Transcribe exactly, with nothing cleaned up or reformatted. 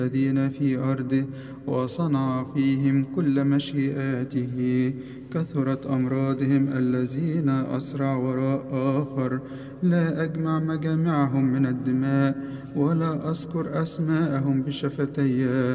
الذين في أرضه وصنع فيهم كل مشيئاته. كثرت أمراضهم الذين أسرع وراء آخر، لا أجمع مجامعهم من الدماء ولا أذكر أسماءهم بشفتي.